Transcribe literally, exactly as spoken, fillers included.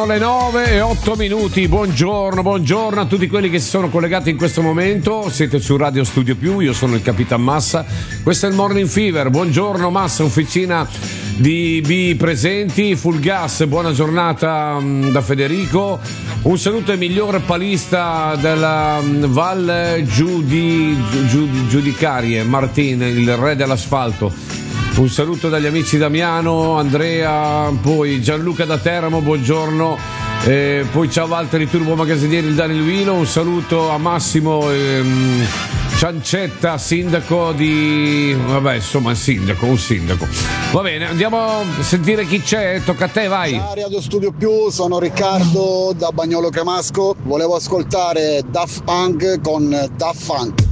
Sono le nove e otto minuti. Buongiorno, buongiorno a tutti quelli che si sono collegati in questo momento. Siete su Radio Studio Più, io sono il Capitan Massa. Questo è il Morning Fever. Buongiorno Massa, officina di B presenti, full gas. Buona giornata da Federico. Un saluto al miglior palista della Val Giudi, Giudi, Giudicarie, Martin, il re dell'asfalto. Un saluto dagli amici Damiano, Andrea, poi Gianluca da Teramo, buongiorno. Eh, poi ciao Walter, Turbo Magazzinieri, il Daniel Vino. Un saluto a Massimo ehm, Ciancetta, sindaco di... vabbè, insomma, il sindaco, un sindaco. Va bene, andiamo a sentire chi c'è, tocca a te, vai. Ciao Radio Studio Più, sono Riccardo da Bagnolo Cremasco. Volevo ascoltare Daft Punk con Daft Funk.